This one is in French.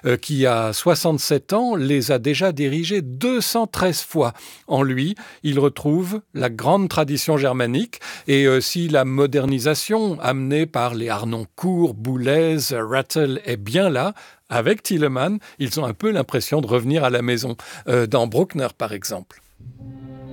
qui a 67 ans, les a déjà dirigés 213 fois. En lui, il retrouve la grande tradition germanique et si la modernisation amenée par les Harnoncourt, Boulez, Rattle est bien là, avec Telemann, ils ont un peu l'impression de revenir à la maison, dans Bruckner par exemple.